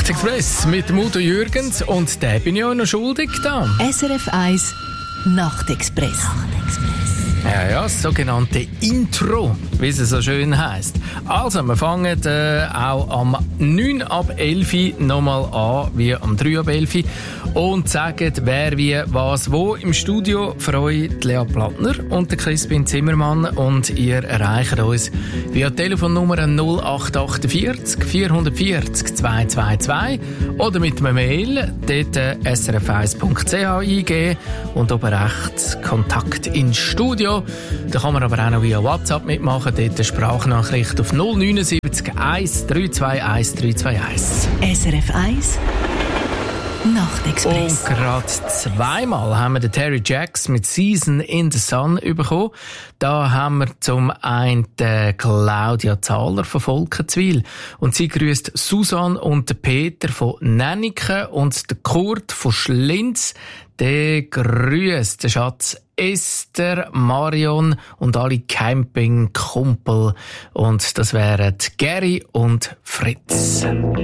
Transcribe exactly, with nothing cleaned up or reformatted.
Nachtexpress mit dem Udo Jürgens und der bin ich auch noch schuldig da. S R F eins Nachtexpress. Ja, ja, das sogenannte Intro, wie es so schön heisst. Also, wir fangen äh, auch am neun ab elf nochmal an, wie am drei ab elf und sagen, wer, wie, was, wo. Im Studio für euch die Lea Plattner und der Crispin Zimmermann und ihr erreicht uns via Telefonnummer null acht vier acht vier vier null zwei zwei zwei oder mit einer Mail dort äh, s r f eins punkt c h eingeben und oben rechts Kontakt ins Studio. Da kann man aber auch noch via WhatsApp mitmachen, dort eine Sprachnachricht auf null neun sieben eins drei zwei eins drei zwei eins. S R F eins Nachtexpress. Und gerade zweimal haben wir den Terry Jacks mit Season in the Sun bekommen. Da haben wir zum einen Claudia Zahler von Volkenzwil. Und sie grüßt Susanne und den Peter von Nennike und den Kurt von Schlinz. Der grüßt den Schatz Esther, Marion und alle Campingkumpel. Und das wären Gary und Fritz.